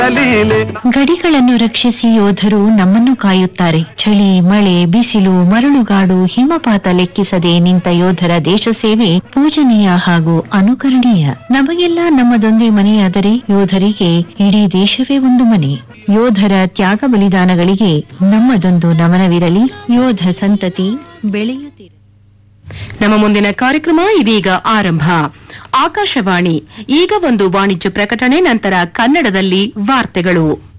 ಗಡಿಗಳನ್ನು ರಕ್ಷಿಸಿ ಯೋಧರು ನಮ್ಮನ್ನು ಕಾಯುತ್ತಾರೆ. ಚಳಿ, ಮಳೆ, ಬಿಸಿಲು, ಮರಳುಗಾಡು, ಹಿಮಪಾತ ಲೆಕ್ಕಿಸದೆ ನಿಂತ ಯೋಧರ ದೇಶ ಸೇವೆ ಪೂಜನೀಯ ಹಾಗೂ ಅನುಕರಣೀಯ. ನಮಗೆಲ್ಲ ನಮ್ಮದೊಂದೇ ಮನೆಯಾದರೆ ಯೋಧರಿಗೆ ಇಡೀ ದೇಶವೇ ಒಂದು ಮನೆ. ಯೋಧರ ತ್ಯಾಗ ಬಲಿದಾನಗಳಿಗೆ ನಮ್ಮದೊಂದು ನಮನವಿರಲಿ. ಯೋಧ ಸಂತತಿ ಬೆಳೆಯುತ್ತಿರಲಿ. ನಮ್ಮ ಮುಂದಿನ ಕಾರ್ಯಕ್ರಮ ಇದೀಗ ಆರಂಭ. ಆಕಾಶವಾಣಿ. ಈಗ ಒಂದು ವಾಣಿಜ್ಯ ಪ್ರಕಟಣೆ, ನಂತರ ಕನ್ನಡದಲ್ಲಿ ವಾರ್ತೆಗಳು.